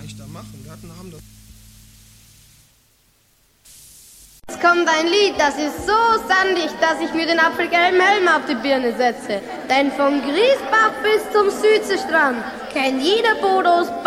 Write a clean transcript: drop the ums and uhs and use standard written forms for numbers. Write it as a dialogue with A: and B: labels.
A: leichter machen. Wir haben das.
B: Jetzt kommt ein Lied, das ist so sandig, dass ich mir den apfelgelben Helm auf die Birne setze. Denn von Griesbach bis zum Südseestrand kennt jeder Bodos